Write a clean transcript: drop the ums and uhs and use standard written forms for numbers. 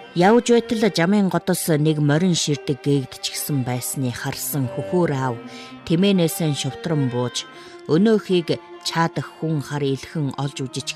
Явж байтал жамын годос нэг морин ширдэг гээгдчихсэн байсныг харсан хөхөөр аав тэмээнээсэн шувтран бууж өнөөхийг чаадах хүн хар илхэн олж үжиж